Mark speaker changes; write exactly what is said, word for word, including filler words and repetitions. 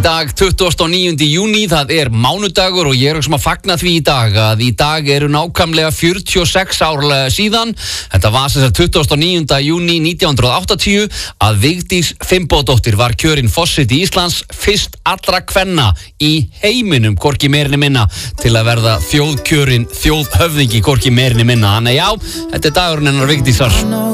Speaker 1: dag tuttugasta og níunda júní, það er mánudagur og ég er sem að fagna því í dag að í dag eru nákvæmlega fjörutíu og sex ár síðan. Þetta var sem sagt tuttugasta og níunda júní nítján hundruð og áttatíu að Vigdís Finnbogadóttir var kjörin forseti Íslands, fyrst allra kvenna í heiminum, hvorki meirinni minna, til að verða þjóðkjörin þjóðhöfðingi, hvorki meirinni minna. Þannig já, þetta er dagurinn hennar Vigdísar.